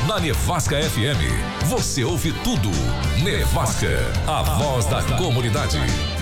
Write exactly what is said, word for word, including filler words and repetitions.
Na Nevasca F M, você ouve tudo. Nevasca, a voz da comunidade.